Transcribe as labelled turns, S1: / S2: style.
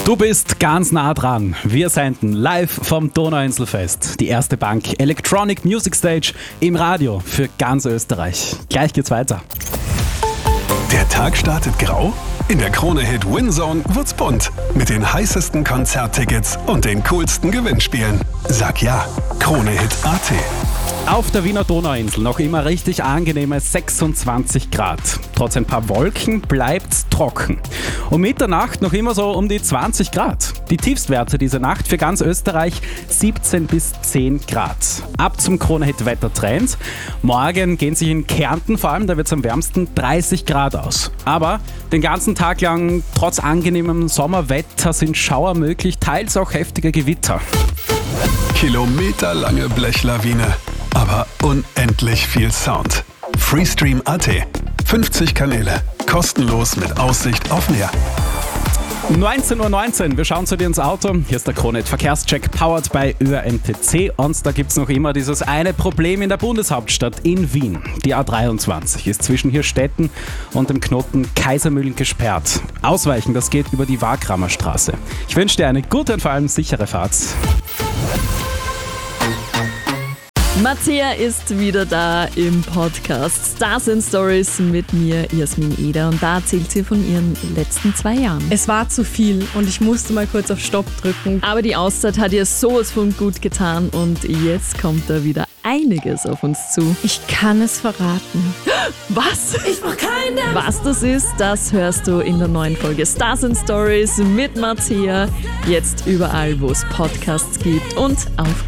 S1: Du bist ganz nah dran. Wir senden live vom Donauinselfest. Die erste Bank Electronic Music Stage im Radio für ganz Österreich. Gleich geht's weiter.
S2: Der Tag startet grau? In der Krone-Hit Winzone wird's bunt. Mit den heißesten Konzerttickets und den coolsten Gewinnspielen. Sag ja, Krone-Hit.at.
S1: Auf der Wiener Donauinsel noch immer richtig angenehme 26 Grad. Trotz ein paar Wolken bleibt's trocken. Um Mitternacht noch immer so um die 20 Grad. Die Tiefstwerte diese Nacht für ganz Österreich 17 bis 10 Grad. Ab zum Krone-Hit-Wettertrend. Morgen gehen sich in Kärnten vor allem, da wird's am wärmsten 30 Grad aus. Aber den ganzen Tag lang, trotz angenehmem Sommerwetter, sind Schauer möglich, teils auch heftige Gewitter.
S2: Kilometerlange Blechlawine, aber unendlich viel Sound. Freestream.at. 50 Kanäle, kostenlos mit Aussicht auf Meer.
S1: 19:19 Uhr, wir schauen zu dir ins Auto. Hier ist der Krone-Hit Verkehrscheck, powered by ÖRMTC. Und da gibt es noch immer dieses eine Problem in der Bundeshauptstadt in Wien. Die A23 ist zwischen Hirstetten und dem Knoten Kaisermühlen gesperrt. Ausweichen, das geht über die Wagramer Straße. Ich wünsche dir eine gute und vor allem sichere Fahrt.
S3: Mattea ist wieder da im Podcast Stars and Stories mit mir, Jasmin Eder, und da erzählt sie von ihren letzten 2 Jahren.
S4: Es war zu viel und ich musste mal kurz auf Stopp drücken.
S3: Aber die Auszeit hat ihr sowas von gut getan und jetzt kommt da wieder einiges auf uns zu.
S4: Ich kann es verraten.
S3: Was?
S4: Ich brauch keine.
S3: Was das ist, das hörst du in der neuen Folge Stars and Stories mit Mattea. Jetzt überall, wo es Podcasts gibt und auf